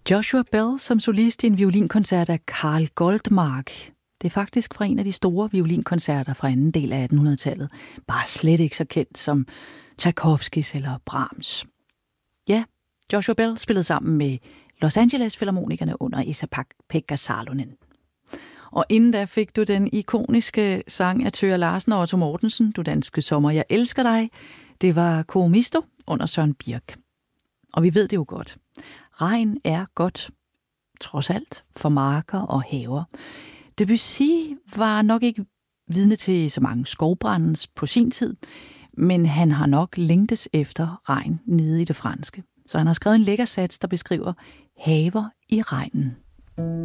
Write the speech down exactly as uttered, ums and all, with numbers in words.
Joshua Bell som solist i en violinkoncert af Carl Goldmark. Det er faktisk fra en af de store violinkoncerter fra anden del af attenhundredetallet. Bare slet ikke så kendt som Tchaikovskis eller Brahms. Ja, Joshua Bell spillede sammen med Los Angeles Filharmonikerne under Esa-Pekka Salonen. Og inden da fik du den ikoniske sang af Thøger Larsen og Otto Mortensen, Du danske sommer, jeg elsker dig. Det var Koomisto under Søren Birk. Og vi ved det jo godt. Regn er godt, trods alt, for marker og haver. Debussy var nok ikke vidne til så mange skovbrandens på sin tid, men han har nok længtes efter regn nede i det franske. Så han har skrevet en lækker sats, der beskriver haver i regnen.